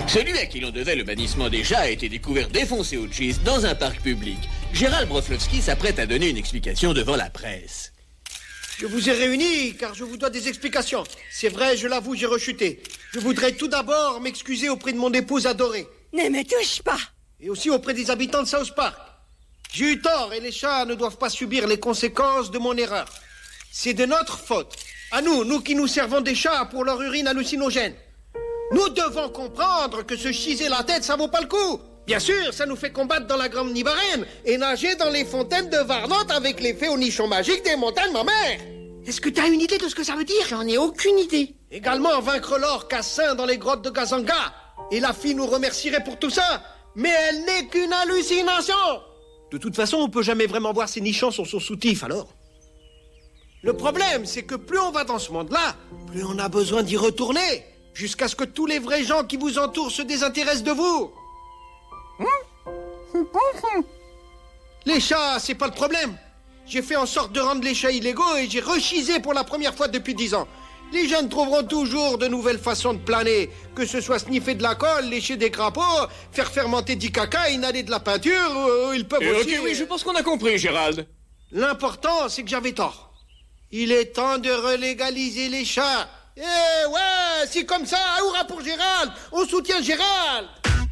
Celui à qui l'on devait le bannissement des chats a été découvert défoncé au cheese dans un parc public. Gérald Broflovski s'apprête à donner une explication devant la presse. Je vous ai réunis car je vous dois des explications. C'est vrai, je l'avoue, j'ai rechuté. Je voudrais tout d'abord m'excuser auprès de mon épouse adorée. Ne me touche pas. Et aussi auprès des habitants de South Park. J'ai eu tort et les chats ne doivent pas subir les conséquences de mon erreur. C'est de notre faute. À nous qui nous servons des chats pour leur urine hallucinogène. Nous devons comprendre que se chiser la tête, ça vaut pas le coup. Bien sûr, ça nous fait combattre dans la Grande Nibarène et nager dans les fontaines de Varnote avec les fées au nichon magique des montagnes, ma mère. Est-ce que t'as une idée de ce que ça veut dire? J'en ai aucune idée. Également vaincre l'or Cassin dans les grottes de Gazanga. Et la fille nous remercierait pour tout ça. Mais elle n'est qu'une hallucination. De toute façon, on peut jamais vraiment voir ces nichons sur son soutif, alors. Le problème, c'est que plus on va dans ce monde-là, plus on a besoin d'y retourner. Jusqu'à ce que tous les vrais gens qui vous entourent se désintéressent de vous. Les chats, c'est pas le problème. J'ai fait en sorte de rendre les chats illégaux et j'ai rechisé pour la première fois depuis 10 ans. Les jeunes trouveront toujours de nouvelles façons de planer. Que ce soit sniffer de la colle, lécher des crapauds, faire fermenter du caca, inhaler de la peinture, ils peuvent aussi... Ok, oui, je pense qu'on a compris, Gérald. L'important, c'est que j'avais tort. Il est temps de relégaliser les chats. Eh ouais, c'est comme ça, hurrah pour Gérald. On soutient Gérald.